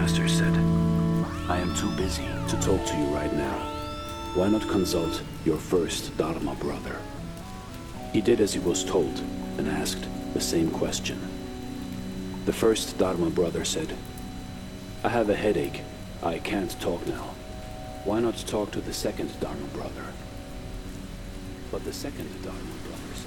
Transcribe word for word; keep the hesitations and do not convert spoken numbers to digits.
master said, I am too busy to talk to you right now. Why not consult your first Dharma brother? He did as he was told and asked the same question. The first Dharma brother said, I have a headache. I can't talk now. Why not talk to the second Dharma brother? But the second Dharma brother said,